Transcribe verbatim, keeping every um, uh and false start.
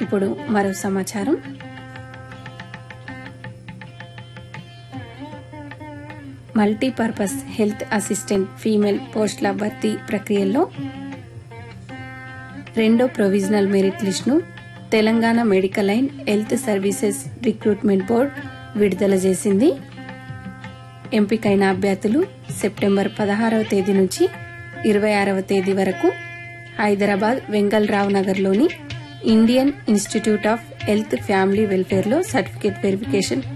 ఇప్పుడు మరో సమాచారం. మల్టీపర్పస్ హెల్త్ అసిస్టెంట్ ఫీమేల్ పోస్టుల భర్తీ ప్రక్రియలో రెండో provisional merit లిస్టును Telangana medical and health services recruitment board విడుదల చేసింది. ఎంపికైన అభ్యర్థులు సెప్టెంబర్ పదహారవ తేదీ నుంచి ఇరవై ఆరవ తేదీ వరకు హైదరాబాద్ వెంగళరావు నగర్లోని Indian institute of health family వెల్ఫేర్లో certificate verification